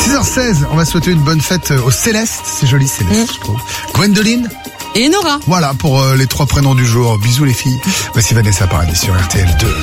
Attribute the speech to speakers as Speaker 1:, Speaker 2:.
Speaker 1: 6h16, on va souhaiter une bonne fête aux Célestes. C'est joli, Céleste, je trouve. Gwendoline
Speaker 2: et Nora.
Speaker 1: Voilà pour les 3 prénoms du jour. Bisous les filles. Voici Vanessa Paradis sur RTL2.